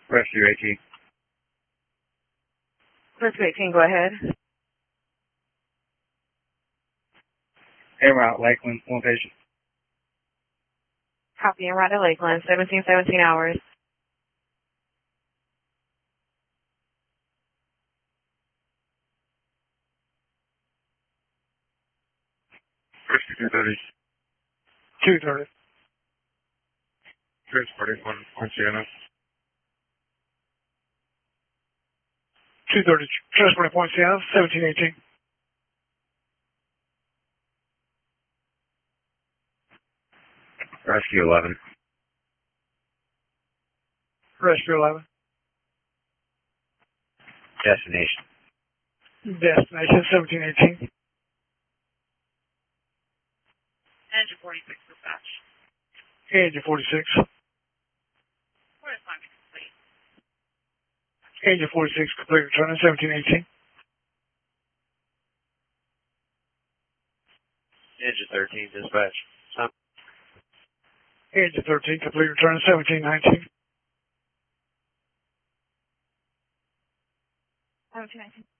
Rescue 18. Rescue 18, go ahead. En route, Lakeland, one patient. Copy, en route to Lakeland, 1717 hours. Rescue 230. 230. Transporting one Poinciana. 230, transporting Poinciana, 1718. Rescue 11. Rescue 11. Destination. Destination, 1718. Engine 46, dispatch. Engine 46. What is time complete? Engine 46, complete return, 1718. Engine 13, dispatch. Engine 13, complete return, 1719. 1719.